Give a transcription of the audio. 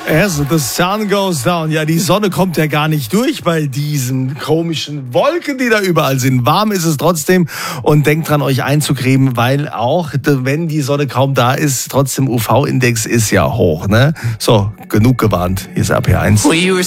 As the sun goes down. Ja, die Sonne kommt ja gar nicht durch bei diesen komischen Wolken, die da überall sind. Warm ist es trotzdem und denkt dran, euch einzucremen, weil auch, wenn die Sonne kaum da ist, trotzdem UV-Index ist ja hoch, ne? So, genug gewarnt. Hier ist RPR 1.